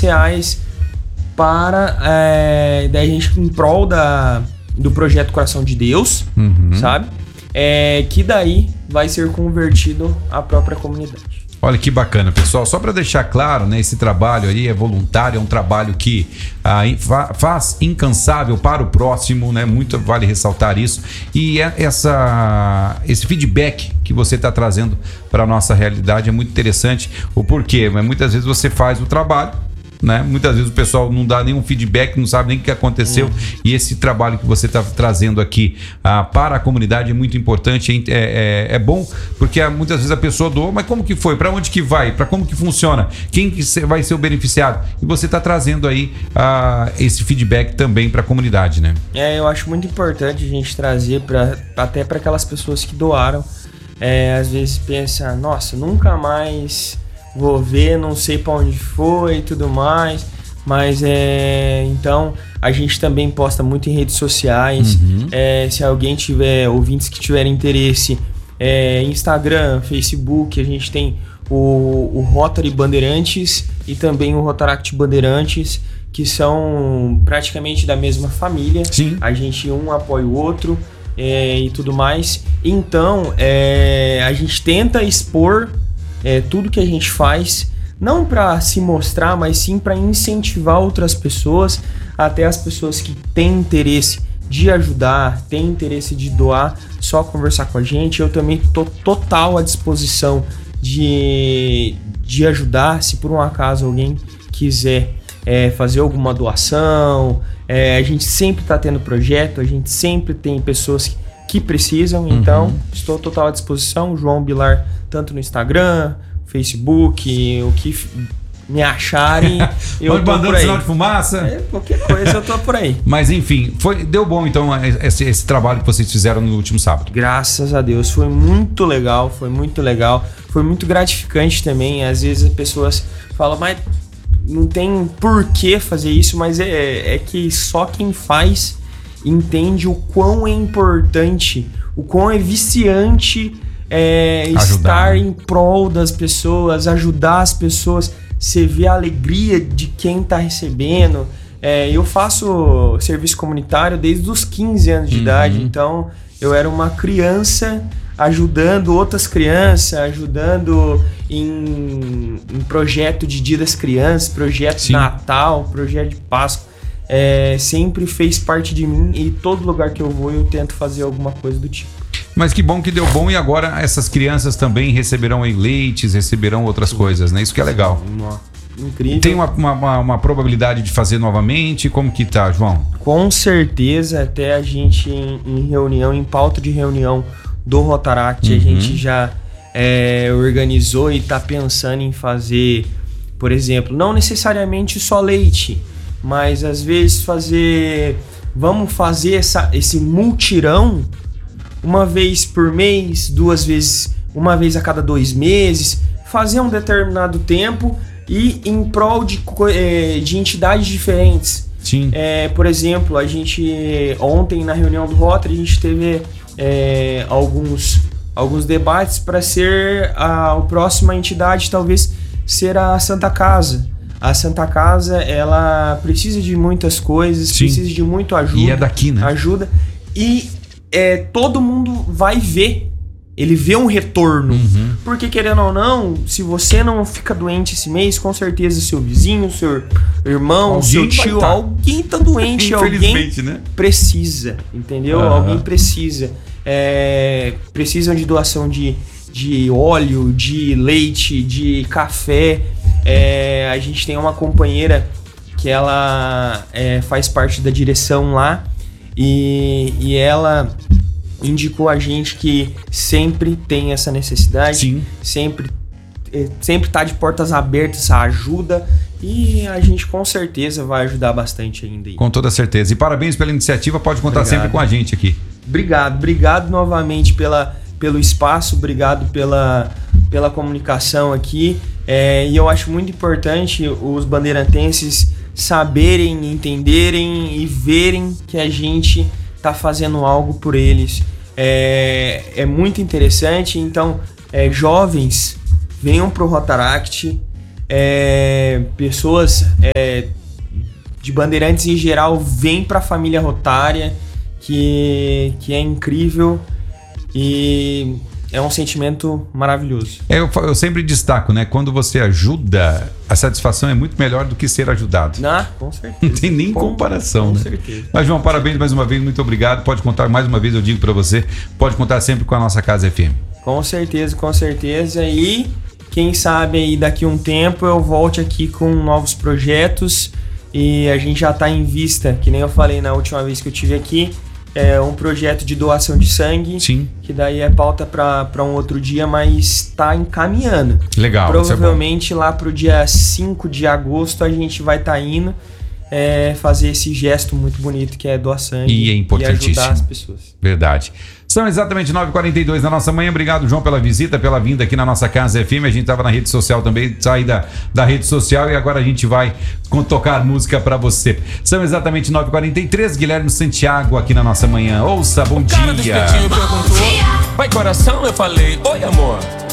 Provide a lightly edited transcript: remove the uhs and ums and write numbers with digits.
reais para daí a gente em prol do projeto Coração de Deus, sabe? Que daí vai ser convertido à própria comunidade. Olha que bacana, pessoal. Só para deixar claro, né, esse trabalho aí é voluntário, é um trabalho que faz incansável para o próximo, né? Muito vale ressaltar isso. E esse feedback que você está trazendo para a nossa realidade é muito interessante. O porquê? Mas muitas vezes você faz o trabalho, né? Muitas vezes o pessoal não dá nenhum feedback, não sabe nem o que aconteceu. E esse trabalho que você está trazendo aqui para a comunidade é muito importante. É bom porque muitas vezes a pessoa doa, mas como que foi? Para onde que vai? Para como que funciona? Quem que vai ser o beneficiado? E você está trazendo aí esse feedback também para a comunidade, né? Eu acho muito importante a gente trazer até para aquelas pessoas que doaram. Às vezes pensa, nossa, nunca mais vou ver, não sei para onde foi e tudo mais, mas então a gente também posta muito em redes sociais. Se alguém tiver, ouvintes que tiverem interesse, Instagram, Facebook, a gente tem o Rotary Bandeirantes e também o Rotaract Bandeirantes, que são praticamente da mesma família. Sim. A gente um apoia o outro e tudo mais. Então a gente tenta expor tudo que a gente faz, não para se mostrar, mas sim para incentivar outras pessoas, até as pessoas que têm interesse de ajudar, têm interesse de doar, só conversar com a gente. Eu também estou total à disposição de ajudar, se por um acaso alguém quiser fazer alguma doação. A gente sempre está tendo projeto, a gente sempre tem pessoas que precisam, então estou total à disposição. João Bilar, tanto no Instagram, Facebook, o que me acharem, eu tô por aí. Sinal de fumaça. Qualquer coisa eu tô por aí. Mas enfim, deu bom então esse trabalho que vocês fizeram no último sábado. Graças a Deus, foi muito legal, foi muito gratificante também. Às vezes as pessoas falam, mas não tem por que fazer isso, mas é que só quem faz entende o quão é importante, o quão é viciante estar em prol das pessoas, ajudar as pessoas. Você vê a alegria de quem está recebendo. Eu faço serviço comunitário desde os 15 anos de idade, então eu era uma criança ajudando outras crianças, ajudando em projeto de Dia das Crianças, projeto de Natal, projeto de Páscoa. Sempre fez parte de mim, e todo lugar que eu vou eu tento fazer alguma coisa do tipo. Mas que bom que deu bom, e agora essas crianças também receberão leites, receberão outras coisas, né? Isso que é legal. Incrível. Tem uma probabilidade de fazer novamente? Como que tá, João? Com certeza, até a gente em pauta de reunião do Rotaract, a gente já organizou e tá pensando em fazer, por exemplo, não necessariamente só leite, mas às vezes vamos fazer esse multirão uma vez por mês, uma vez a cada 2 meses, fazer um determinado tempo e em prol de entidades diferentes. Sim. Por exemplo, a gente ontem na reunião do Rotary a gente teve alguns debates para ser a próxima entidade, talvez ser a Santa Casa. A Santa Casa, ela precisa de muitas coisas, precisa de muito ajuda. E é daqui, né? Ajuda. E todo mundo vai ver. Ele vê um retorno. Porque, querendo ou não, se você não fica doente esse mês, com certeza seu vizinho, seu irmão, seu tio, alguém tá doente. Alguém né? precisa, entendeu? Alguém precisa. Precisam de doação de óleo, de leite, de café. A gente tem uma companheira que ela faz parte da direção lá, e ela indicou a gente que sempre tem essa necessidade. Sim. Sempre tá de portas abertas, ajuda, e a gente com certeza vai ajudar bastante ainda aí. Com toda certeza. E parabéns pela iniciativa, pode contar sempre com a gente aqui. Obrigado novamente pelo espaço, obrigado pela comunicação aqui. E eu acho muito importante os bandeirantenses saberem, entenderem e verem que a gente tá fazendo algo por eles. É muito interessante. Então, jovens, venham pro Rotaract, pessoas de Bandeirantes em geral vêm para a família Rotária, que é incrível e é um sentimento maravilhoso. Eu sempre destaco, né? Quando você ajuda, a satisfação é muito melhor do que ser ajudado. Com certeza. Não tem nem comparação, com né? certeza. Mas, João, parabéns mais uma vez, muito obrigado. Pode contar mais uma vez, eu digo para você, pode contar sempre com a nossa Casa FM. Com certeza, com certeza. E quem sabe aí daqui a um tempo eu volte aqui com novos projetos e a gente já está em vista, que nem eu falei na última vez que eu estive aqui, um projeto de doação de sangue. Sim. Que daí é pauta para um outro dia, mas está encaminhando. Legal. Provavelmente lá pro dia 5 de agosto a gente vai estar indo fazer esse gesto muito bonito que é doar sangue e é importantíssimo. E ajudar as pessoas. Verdade. São exatamente 9h42 da nossa manhã. Obrigado, João, pela visita, pela vinda aqui na nossa Casa FM. A gente estava na rede social também, saí da rede social e agora a gente vai tocar música para você. São exatamente 9h43. Guilherme Santiago aqui na nossa manhã. Ouça, bom dia. O cara do espetinho perguntou, vai coração? Eu falei, oi amor.